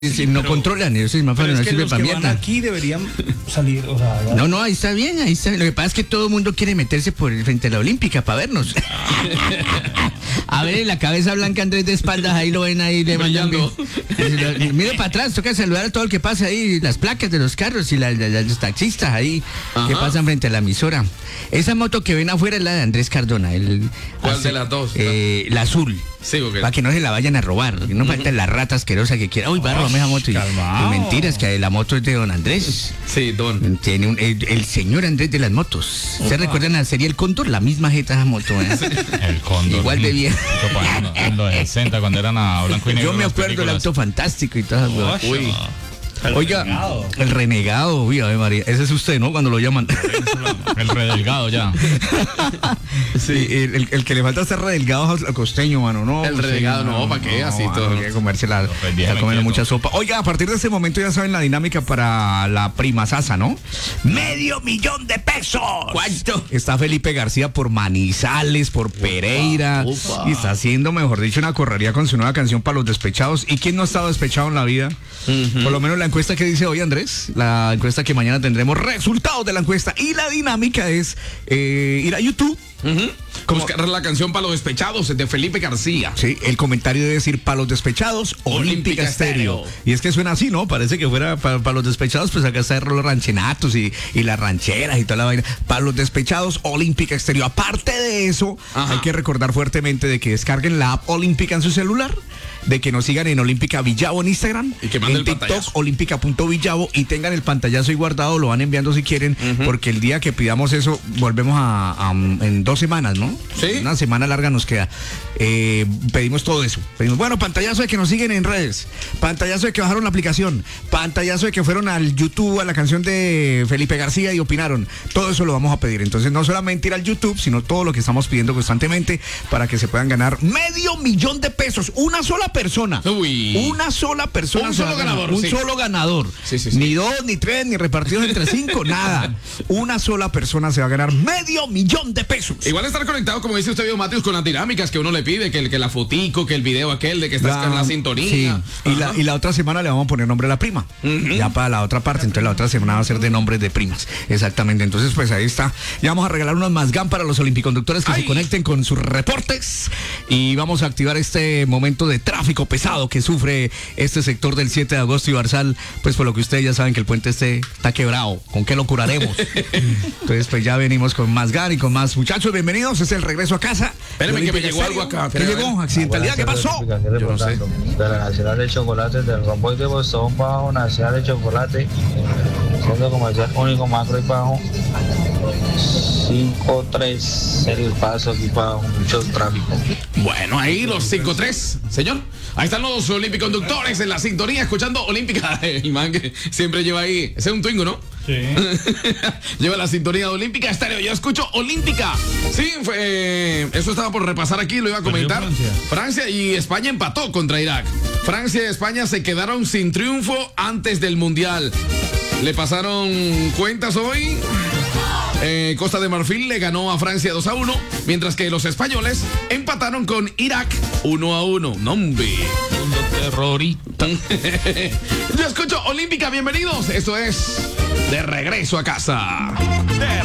Si no controlan, eso es más fácil, no sirve para mierda. Aquí deberían salir, o sea, ya. No, ahí está bien, ahí está. Lo que pasa es que todo el mundo quiere meterse por frente a la Olímpica para vernos. A ver, la cabeza blanca Andrés de espaldas, ahí lo ven ahí brillando. Mira para atrás, toca saludar a todo el que pasa ahí, las placas de los carros y los taxistas ahí. Ajá. Que pasan frente a la emisora. Esa moto que ven afuera es la de Andrés Cardona. ¿Cuál de las dos? La azul. Sí, okay. Para que no se la vayan a robar. No faltan la rata asquerosa que quiera. Uy, va a robarme esa moto. Y mentiras, que la moto es de don Andrés. Sí, don. Tiene el señor Andrés de las motos. ¿Se recuerdan la serie El Cóndor? La misma jeta esa moto. El Cóndor. Igual de bien. En los 60, cuando eran a blanco y negro. Yo me acuerdo del Auto Fantástico y todas esas. Uy. Oiga, el renegado, uy, Ave María, ese es usted, ¿no? Cuando lo llaman. El redelgado ya. Sí, el que le falta ser redelgado al costeño, mano, ¿no? El redelgado, no, ¿para qué? Así todo. Hay que comérsela, está comiendo mucha sopa. Oiga, a partir de este momento ya saben la dinámica para la prima Sasa, ¿no? ¡500,000 de pesos! ¿Cuánto? Está Felipe García por Manizales, por Pereira. Upa. Y está haciendo, mejor dicho, una correría con su nueva canción para los despechados. ¿Y quién no ha estado despechado en la vida? Por lo menos la encuesta que dice hoy Andrés, la encuesta que mañana tendremos resultados de la encuesta, y la dinámica es ir a YouTube. Buscar la canción para los despechados de Felipe García. Sí, el comentario debe decir para los despechados, Olímpica Estéreo. Y es que suena así, ¿no? Parece que fuera para los despechados, pues acá está los ranchenatos y las rancheras y toda la vaina. Para los despechados, Olímpica Estéreo. Aparte de eso, hay que recordar fuertemente de que descarguen la app Olímpica en su celular, de que nos sigan en Olímpica Villavo en Instagram, y que manden en el TikTok, pantallazo. olímpica.villavo, y tengan el pantallazo ahí guardado, lo van enviando si quieren, porque el día que pidamos eso, volvemos en 2 semanas, ¿no? Sí. Una semana larga nos queda. Pedimos todo eso. Pedimos, bueno, pantallazo de que nos siguen en redes, pantallazo de que bajaron la aplicación, pantallazo de que fueron al YouTube a la canción de Felipe García y opinaron. Todo eso lo vamos a pedir. Entonces, no solamente ir al YouTube, sino todo lo que estamos pidiendo constantemente para que se puedan ganar 500,000 de pesos. Una sola persona. Uy. Una sola persona. Un solo ganador. Un solo ganador. Sí. Ni 2, ni 3, ni repartidos entre 5, nada. Una sola persona se va a ganar 500,000 de pesos. Igual estar conectado, como dice usted, Mateus, con las dinámicas que uno le pide, que la fotico, que el video aquel de que estás en la sintonía. Sí. Y la otra semana le vamos a poner nombre a la prima. Ya para la otra parte. Entonces la otra semana va a ser de nombres de primas. Exactamente. Entonces, pues ahí está. Ya vamos a regalar unos Mazgán para los olimpiconductores que se conecten con sus reportes. Y vamos a activar este momento de tráfico pesado que sufre este sector del 7 de agosto y Barzal, pues por lo que ustedes ya saben que el puente está quebrado. ¿Con qué lo curaremos? Entonces, pues ya venimos con más GAN y con más. Muchachos, bienvenidos, es el regreso a casa. Espérenme que me llegó algo acá. ¿Qué llegó? ¿Accidentalidad? ¿Qué pasó? Yo no sé. De la Nacional de Chocolate, del Romboy de Boston, bajo Nacional de Chocolate, centro comercial único, macro y bajo, 5-3, el paso aquí para mucho tráfico. Bueno, ahí los 5-3, señor. Ahí están los olimpiconductores en la sintonía, escuchando Olímpica. El man que siempre lleva ahí, ese es un Twingo, ¿no? Sí. Lleva la sintonía de Olímpica Estéreo. Yo escucho Olímpica. Sí, eso estaba por repasar aquí, lo iba a comentar. Francia y España empató contra Irak. Francia y España se quedaron sin triunfo antes del Mundial. Le pasaron cuentas hoy. Costa de Marfil le ganó a Francia 2-1, mientras que los españoles empataron con Irak 1-1. ¡Nombre! Terrorista. Yo escucho Olímpica, bienvenidos. Esto es De Regreso a Casa.